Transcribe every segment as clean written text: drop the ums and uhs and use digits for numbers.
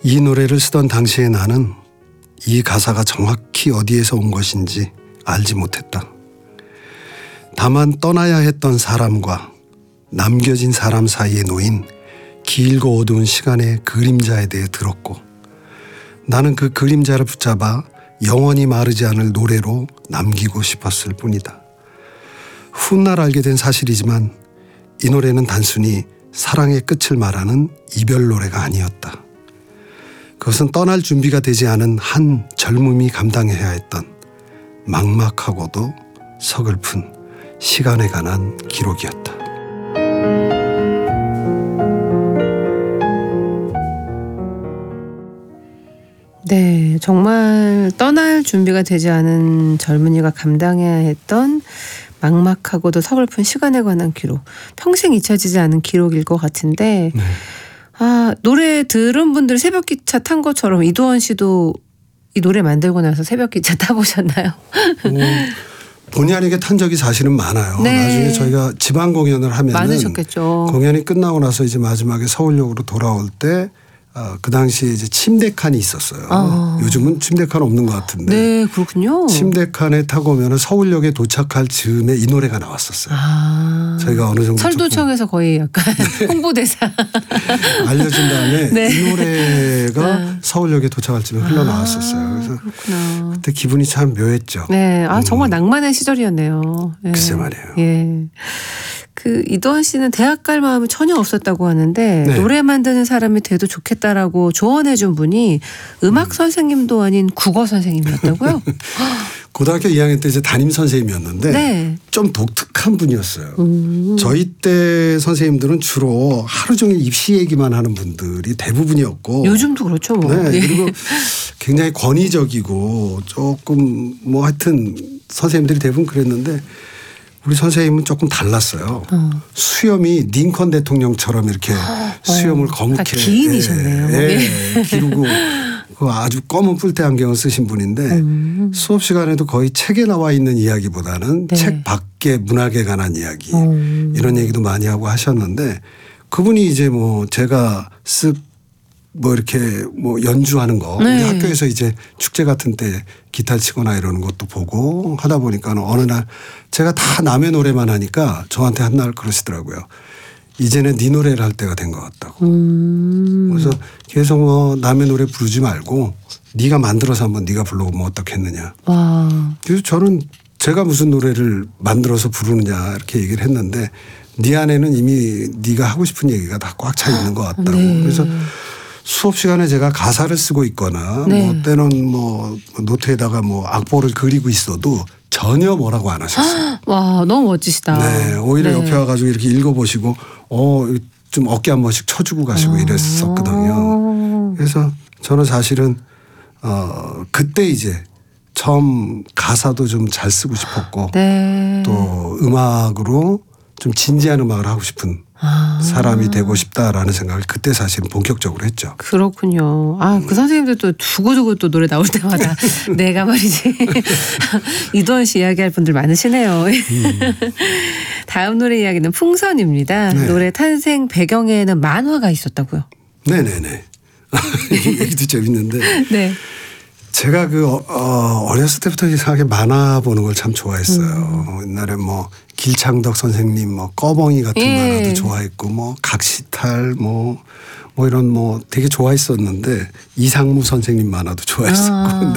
이 노래를 쓰던 당시에 나는 이 가사가 정확히 어디에서 온 것인지 알지 못했다. 다만 떠나야 했던 사람과 남겨진 사람 사이에 놓인 길고 어두운 시간의 그림자에 대해 들었고 나는 그 그림자를 붙잡아 영원히 마르지 않을 노래로 남기고 싶었을 뿐이다. 훗날 알게 된 사실이지만 이 노래는 단순히 사랑의 끝을 말하는 이별 노래가 아니었다. 그것은 떠날 준비가 되지 않은 한 젊음이 감당해야 했던 막막하고도 서글픈 시간에 관한 기록이었다. 네, 정말 떠날 준비가 되지 않은 젊은이가 감당해야 했던 막막하고도 서글픈 시간에 관한 기록. 평생 잊혀지지 않은 기록일 것 같은데 네. 노래 들은 분들 새벽기차 탄 것처럼 이도원 씨도 이 노래 만들고 나서 새벽기차 타보셨나요? 본의 아니게 탄 적이 사실은 많아요. 네. 나중에 저희가 지방 공연을 하면은 많으셨겠죠. 공연이 끝나고 나서 이제 마지막에 서울역으로 돌아올 때 그 당시에 이제 침대 칸이 있었어요. 요즘은 침대 칸 없는 것 같은데. 네, 그렇군요. 침대 칸에 타고 오면 서울역에 도착할 즈음에 이 노래가 나왔었어요. 저희가 어느 정도 설도청에서 거의 약간 홍보대사 알려진 다음에 네. 이 노래가 서울역에 도착할 즈음에 흘러나왔었어요. 그래서 그렇구나. 그때 기분이 참 묘했죠. 네, 정말 낭만의 시절이었네요. 네. 글쎄 말이에요. 예. 그 이도원 씨는 대학 갈 마음이 전혀 없었다고 하는데 네. 노래 만드는 사람이 돼도 좋겠다라고 조언해준 분이 음악 선생님도 아닌 국어 선생님이었다고요? 고등학교 2학년 때 이제 담임 선생님이었는데 네. 좀 독특한 분이었어요. 저희 때 선생님들은 주로 하루 종일 입시 얘기만 하는 분들이 대부분이었고 요즘도 그렇죠. 뭐. 네, 예. 그리고 굉장히 권위적이고 조금 뭐 하여튼 선생님들이 대부분 그랬는데 우리 선생님은 조금 달랐어요. 수염이 링컨 대통령처럼 이렇게 수염을 검게. 기인이셨네요. 예, 기르고 그 아주 검은 뿔테 안경을 쓰신 분인데 수업 시간에도 거의 책에 나와 있는 이야기보다는 네. 책 밖의 문학에 관한 이야기 이런 얘기도 많이 하고 하셨는데 그분이 이제 뭐 제가 뭐 이렇게 뭐 연주하는 거 네. 우리 학교에서 이제 축제 같은 때 기타 치거나 이러는 것도 보고 하다 보니까 어느 날 제가 다 남의 노래만 하니까 저한테 한 날 그러시더라고요. 이제는 네 노래를 할 때가 된 것 같다고. 그래서 계속 뭐 남의 노래 부르지 말고 네가 만들어서 한번 네가 불러보면 어떻겠느냐. 와. 그래서 저는 제가 무슨 노래를 만들어서 부르느냐 이렇게 얘기를 했는데 네 안에는 이미 네가 하고 싶은 얘기가 다 꽉 차 있는 것 같다고. 네. 그래서 수업 시간에 제가 가사를 쓰고 있거나 네. 뭐 때는 뭐 노트에다가 뭐 악보를 그리고 있어도 전혀 뭐라고 안 하셨어요. 와, 너무 멋지시다. 네, 오히려 네. 옆에 와가지고 이렇게 읽어보시고 좀 어깨 한 번씩 쳐주고 가시고 이랬었거든요. 그래서 저는 사실은 그때 이제 처음 가사도 좀 잘 쓰고 싶었고 네. 또 음악으로 좀 진지한 음악을 하고 싶은 사람이 되고 싶다라는 생각을 그때 사실은 본격적으로 했죠. 그렇군요. 그 선생님들 또 두고두고 또 노래 나올 때마다 내가 말이지. 이도원 씨 이야기할 분들 많으시네요. 다음 노래 이야기는 풍선입니다. 네. 노래 탄생 배경에는 만화가 있었다고요. 네네네. 얘기도 재밌는데 네. 제가 어렸을 때부터 이상하게 만화 보는 걸 참 좋아했어요. 옛날에 뭐 길창덕 선생님 뭐 꺼벙이 같은 만화도 좋아했고 뭐 각시탈 뭐 이런 뭐 되게 좋아했었는데 이상무 선생님 만화도 좋아했었고 근데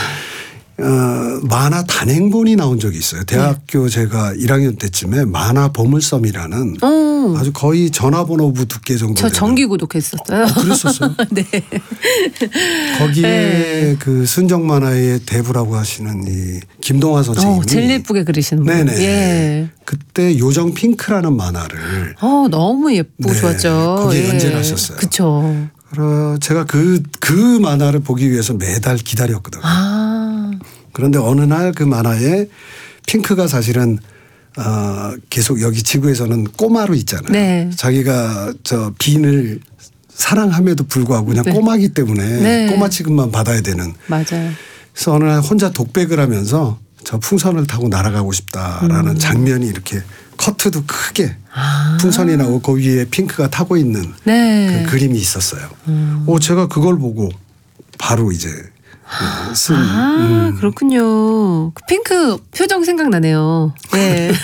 만화 단행본이 나온 적이 있어요. 대학교 제가 1학년 때쯤에 만화 보물섬이라는 아주 거의 전화번호부 두께 정도 저 되는. 정기 구독했었어요. 그랬었어요? 네. 거기에 네. 그 순정 만화의 대부라고 하시는 이 김동화 선생님이 제일 예쁘게 그리시는 분. 네네. 예. 그때 요정 핑크라는 만화를 너무 예쁘셨죠. 네, 거기에 연재를 하셨어요. 그렇죠. 제가 그 만화를 보기 위해서 매달 기다렸거든요. 그런데 어느 날 그 만화에 핑크가 사실은 계속 여기 지구에서는 꼬마로 있잖아요. 네. 자기가 저 빈을 사랑함에도 불구하고 그냥 네. 꼬마기 때문에 네. 꼬마 취급만 받아야 되는. 맞아요. 그래서 어느 날 혼자 독백을 하면서 저 풍선을 타고 날아가고 싶다라는 장면이 이렇게 커트도 크게 아. 풍선이 나오고 그 위에 핑크가 타고 있는 네. 그 그림이 있었어요. 제가 그걸 보고 바로 이제 쓴. 그렇군요. 그 핑크 표정 생각나네요. 네.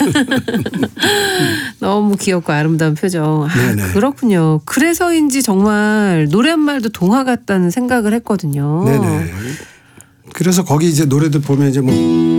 너무 귀엽고 아름다운 표정. 네네. 그렇군요. 그래서인지 정말 노래 한 말도 동화 같다는 생각을 했거든요. 네네. 그래서 거기 이제 노래들 보면 이제 뭐